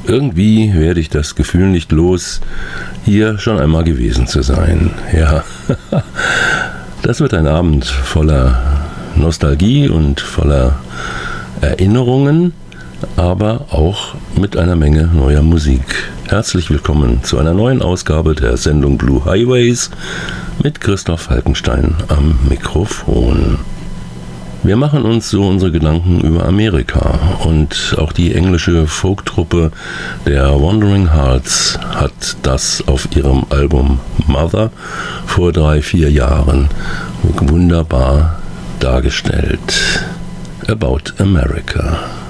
Irgendwie werde ich das Gefühl nicht los, hier schon einmal gewesen zu sein. Ja, das wird ein Abend voller Nostalgie und voller Erinnerungen, aber auch mit einer Menge neuer Musik. Herzlich willkommen zu einer neuen Ausgabe der Sendung Blue Highways mit Christoph Falkenstein am Mikrofon. Wir machen uns so unsere Gedanken über Amerika, und auch die englische Folktruppe der Wandering Hearts hat das auf ihrem Album Mother vor 3-4 Jahren wunderbar dargestellt. About America.